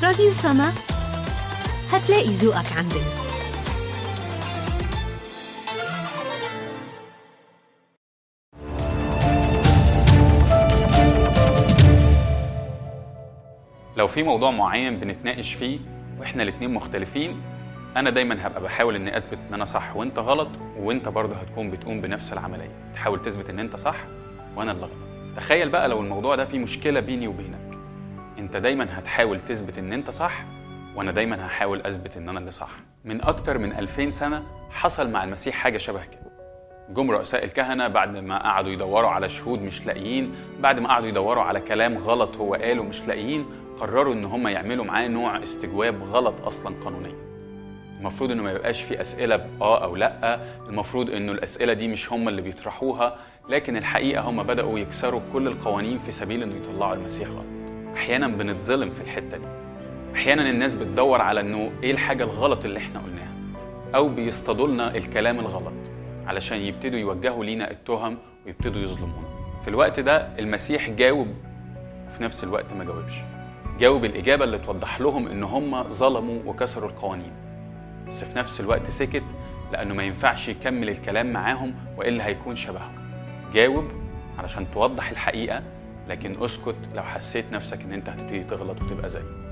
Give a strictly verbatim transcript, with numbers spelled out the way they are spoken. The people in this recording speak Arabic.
راديو سما هتلاقي ذوقك عندنا. لو في موضوع معين بنتناقش فيه واحنا الاتنين مختلفين، انا دايما هبقى بحاول اني اثبت ان انا صح وانت غلط، وانت برضه هتكون بتقوم بنفس العمليه، تحاول تثبت ان انت صح وانا اللي غلط. تخيل بقى لو الموضوع ده فيه مشكله بيني وبينك، انت دايما هتحاول تثبت ان انت صح وانا دايما هحاول اثبت ان انا اللي صح. من اكتر من ألفين سنه حصل مع المسيح حاجه شبه كده. جم رؤساء الكهنه بعد ما قعدوا يدوروا على شهود مش لاقيين، بعد ما قعدوا يدوروا على كلام غلط هو قاله مش لاقيين، قرروا ان هم يعملوا معاه نوع استجواب غلط اصلا قانونيا. المفروض انه ما يبقاش في اسئله باه او لا، المفروض انه الاسئله دي مش هم اللي بيطرحوها، لكن الحقيقه هم بداوا يكسروا كل القوانين في سبيل انه يطلعوا المسيح غلط. احيانا بنتظلم في الحته دي، احيانا الناس بتدور على انه ايه الحاجه الغلط اللي احنا قلناها، او بيصطادوا لنا الكلام الغلط علشان يبتدوا يوجهوا لينا التهم ويبتدوا يظلمونا. في الوقت ده المسيح جاوب وفي نفس الوقت ما جاوبش. جاوب الإجابة اللي توضح لهم إن هم ظلموا وكسروا القوانين، بس في نفس الوقت سكت لأنه ما ينفعش يكمل الكلام معاهم وإلا هيكون شبههم. جاوب علشان توضح الحقيقة، لكن اسكت لو حسيت نفسك إن أنت هتبتدي تغلط وتبقى زيه.